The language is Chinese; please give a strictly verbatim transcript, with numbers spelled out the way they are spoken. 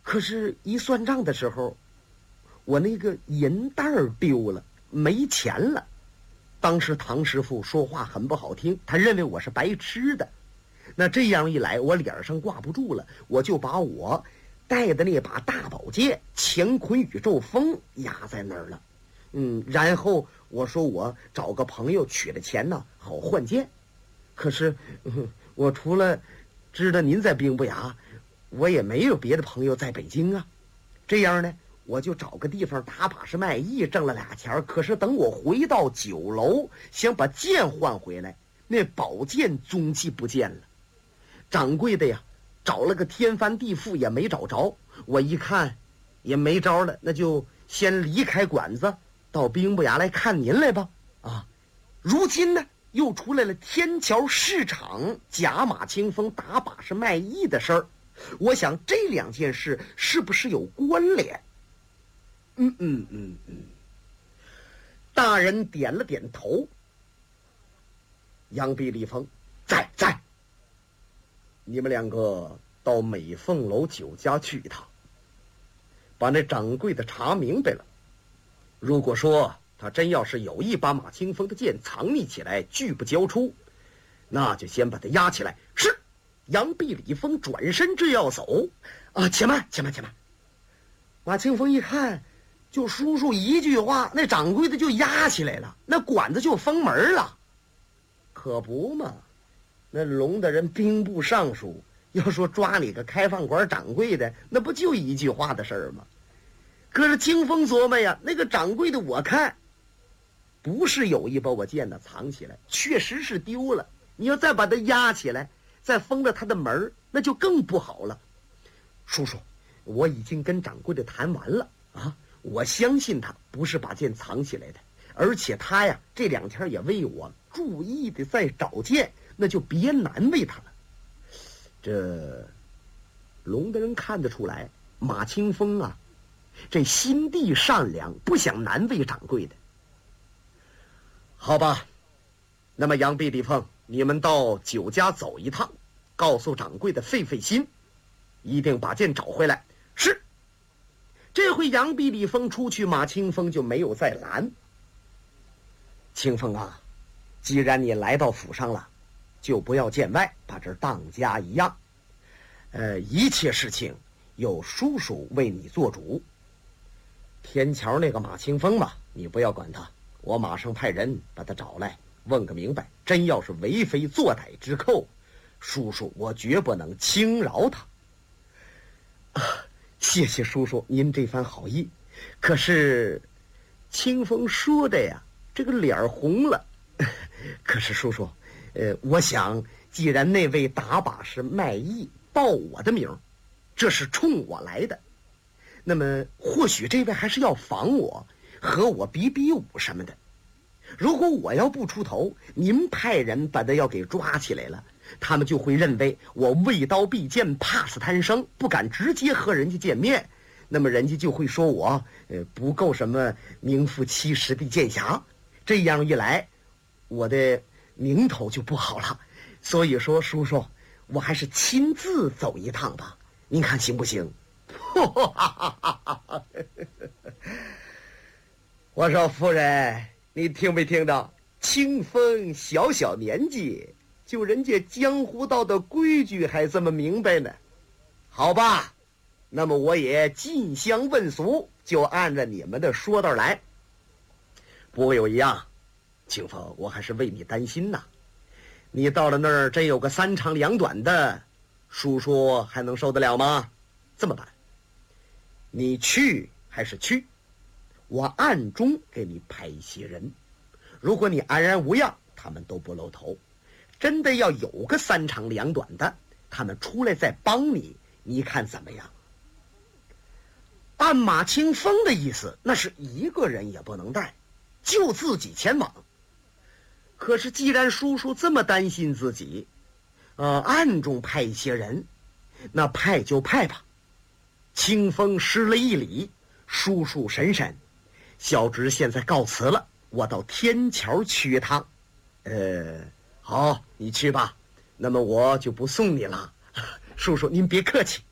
可是一算账的时候，我那个银袋丢了，没钱了。当时唐师傅说话很不好听，他认为我是白吃的。那这样一来，我脸上挂不住了，我就把我带的那把大宝剑乾坤宇宙风压在那儿了。嗯，然后我说我找个朋友取了钱呢，好换剑。可是、嗯、我除了知道您在兵部衙，我也没有别的朋友在北京啊。这样呢，我就找个地方打把式卖艺，挣了俩钱。可是等我回到酒楼，想把剑换回来，那宝剑踪迹不见了。掌柜的呀，找了个天翻地覆也没找着。我一看也没招了，那就先离开馆子，到兵部衙来看您来吧。啊，如今呢又出来了天桥市场假马清风打把式卖艺的事儿。我想这两件事是不是有关联？嗯嗯嗯嗯。大人点了点头。杨碧、李峰，在在。你们两个到美凤楼酒家去一趟，把那掌柜的查明白了。如果说他真要是有意把马清风的剑藏匿起来，拒不交出，那就先把他押起来。是。杨碧、李峰转身正要走，啊，且慢，且慢，且慢。马清风一看，就叔叔一句话，那掌柜的就押起来了，那馆子就封门了。可不嘛，那龙大人兵部尚书要说抓你个开饭馆掌柜的，那不就一句话的事儿吗？可是清风琢磨呀，那个掌柜的我看不是有意把我剑呢藏起来，确实是丢了。你要再把它压起来，再封了他的门，那就更不好了。叔叔，我已经跟掌柜的谈完了啊，我相信他不是把剑藏起来的，而且他呀这两天也为我注意的在找剑，那就别难为他了。这龙的人看得出来，马清风啊这心地善良，不想难为掌柜的。好吧，那么杨碧、李凤，你们到酒家走一趟，告诉掌柜的费费心，一定把剑找回来。是。这回杨碧、李凤出去，马清风就没有再拦。清风啊，既然你来到府上了，就不要见外，把这儿当家一样。呃，一切事情有叔叔为你做主。天桥那个马清风嘛，你不要管他，我马上派人把他找来，问个明白。真要是为非作歹之寇，叔叔我绝不能轻饶他。啊，谢谢叔叔您这番好意。可是清风说的呀，这个脸红了。可是叔叔，呃，我想既然那位打把式卖艺报我的名，这是冲我来的，那么或许这位还是要防我，和我比比武什么的。如果我要不出头，您派人把他要给抓起来了，他们就会认为我畏刀避剑，怕死贪生，不敢直接和人家见面。那么人家就会说我呃不够什么名副其实的剑侠。这样一来，我的名头就不好了。所以说叔叔，我还是亲自走一趟吧，您看行不行？我说夫人，你听没听到？清风小小年纪，就人家江湖道的规矩还这么明白呢。好吧，那么我也进乡问俗，就按照你们的说道来。不过有一样，清风，我还是为你担心呐。你到了那儿真有个三长两短的，叔叔还能受得了吗？这么办，你去还是去，我暗中给你派一些人，如果你安然无恙，他们都不露头。真的要有个三长两短的，他们出来再帮你，你看怎么样？按马清风的意思，那是一个人也不能带，就自己前往。可是既然叔叔这么担心自己，呃，暗中派一些人，那派就派吧。清风施了一礼，叔叔婶婶，小侄现在告辞了，我到天桥去一趟。呃，好，你去吧，那么我就不送你了。叔叔您别客气。